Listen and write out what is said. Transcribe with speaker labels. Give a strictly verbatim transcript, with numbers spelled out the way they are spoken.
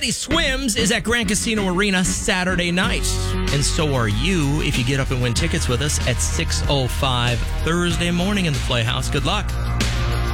Speaker 1: Teddy Swims is at Grand Casino Arena Saturday night. And so are you if you get up and win tickets with us at six oh five Thursday morning in the Playhouse. Good luck.